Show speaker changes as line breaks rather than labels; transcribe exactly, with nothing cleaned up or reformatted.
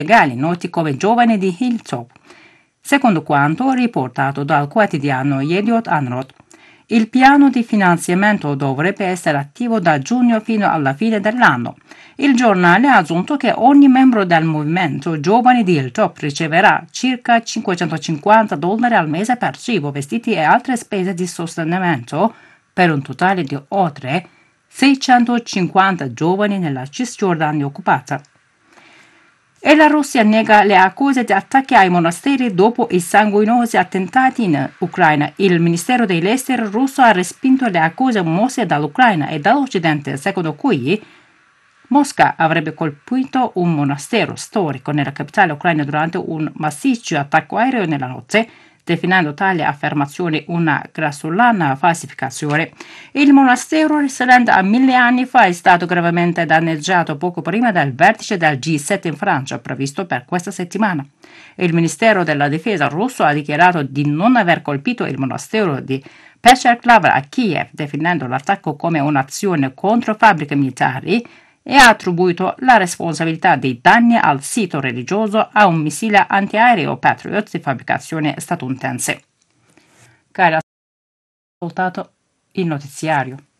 legali noti come giovani di Hilltop, secondo quanto riportato dal quotidiano Yediot Ahronot. Il piano di finanziamento dovrebbe essere attivo da giugno fino alla fine dell'anno. Il giornale ha aggiunto che ogni membro del movimento Giovani di Hilltop riceverà circa cinquecentocinquanta dollari al mese per cibo, vestiti e altre spese di sostenimento, per un totale di oltre seicentocinquanta giovani nella Cisgiordania occupata. E la Russia nega le accuse di attacchi ai monasteri dopo i sanguinosi attentati in Ucraina. Il Ministero degli Esteri russo ha respinto le accuse mosse dall'Ucraina e dall'Occidente, secondo cui Mosca avrebbe colpito un monastero storico nella capitale ucraina durante un massiccio attacco aereo nella notte, definendo tale affermazione una grossolana falsificazione. Il monastero, risalente a mille anni fa, è stato gravemente danneggiato poco prima del vertice del G sette in Francia, previsto per questa settimana. Il Ministero della Difesa russo ha dichiarato di non aver colpito il monastero di Pescherklav a Kiev, definendo l'attacco come un'azione contro fabbriche militari, e ha attribuito la responsabilità dei danni al sito religioso a un missile antiaereo Patriot di fabbricazione statunitense. Cari ascoltato il notiziario.